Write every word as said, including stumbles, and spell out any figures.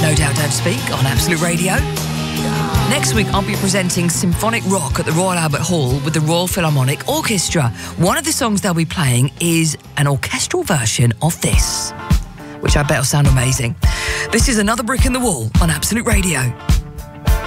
No Doubt Don't Speak on Absolute Radio. Next week, I'll be presenting Symphonic Rock at the Royal Albert Hall with the Royal Philharmonic Orchestra. One of the songs they'll be playing is an orchestral version of this, which I bet will sound amazing. This is Another Brick in the Wall on Absolute Radio.